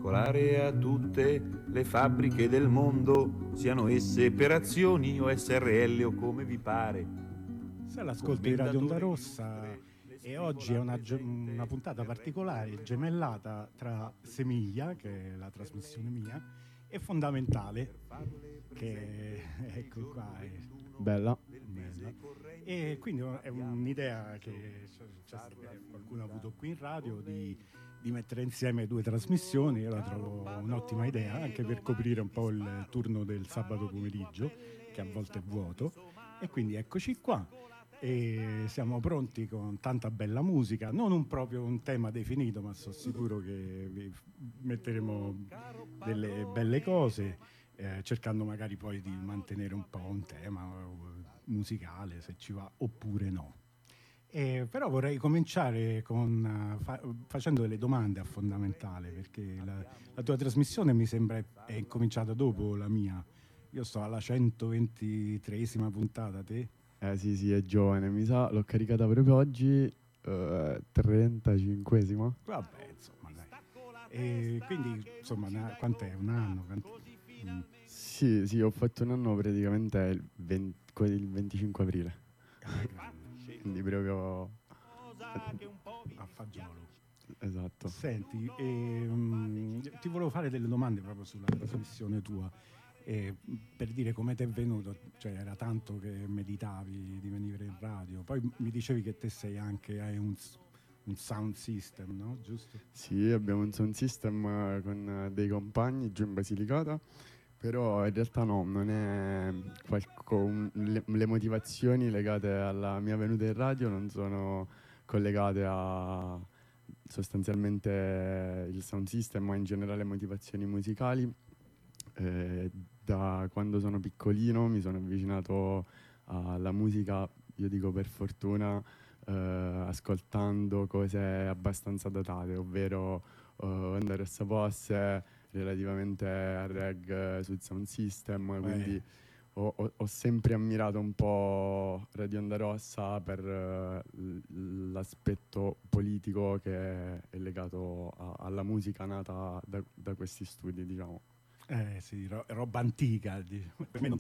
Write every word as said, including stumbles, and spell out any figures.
circolare a tutte le fabbriche del mondo, siano esse per azioni o S R L o come vi pare. Se l'ascolti di Radio Onda Rossa e oggi è una, una puntata particolare, gemellata tra Semiglia, che è la trasmissione mia, e Fondamentale, che ecco qua è bella. bella. E quindi è un'idea che qualcuno ha avuto qui in radio di, di mettere insieme due trasmissioni. Io la trovo un'ottima idea anche per coprire un po' il turno del sabato pomeriggio, che a volte è vuoto, e quindi eccoci qua e siamo pronti con tanta bella musica, non un proprio un tema definito, ma sono sicuro che vi metteremo delle belle cose, eh, cercando magari poi di mantenere un po' un tema musicale se ci va oppure no. Eh, però vorrei cominciare con, uh, fa- facendo delle domande a Fondamentale, perché la, la tua trasmissione mi sembra è, è cominciata dopo la mia. Io sto alla centoventitreesima puntata, te? Eh sì, sì, è giovane, mi sa, l'ho caricata proprio oggi, uh, trentacinquesima. Vabbè, insomma, dai. E quindi, insomma, una, quant'è? Un anno? Quanti, mm. Sì, sì, ho fatto un anno praticamente il, venti, il venticinque aprile. Ah, quindi proprio a fagiolo. Esatto. Senti, eh, um, ti volevo fare delle domande proprio sulla trasmissione tua. Eh, per dire come ti è venuto, cioè era tanto che meditavi di venire in radio, poi mi dicevi che te sei anche, hai un, un sound system, no? Giusto? Sì, abbiamo un sound system con dei compagni giù in Basilicata, però in realtà no, non è qualco, le, le motivazioni legate alla mia venuta in radio non sono collegate a sostanzialmente il sound system, ma in generale motivazioni musicali. Eh, da quando sono piccolino mi sono avvicinato alla musica, io dico per fortuna, eh, ascoltando cose abbastanza datate, ovvero eh, Onda Rossa Posse relativamente al reggae sul sound system, quindi ho, ho, ho sempre ammirato un po' Radio Onda Rossa per uh, l'aspetto politico che è legato a, alla musica nata da, da questi studi, diciamo. Eh sì, ro- roba antica. Per me non,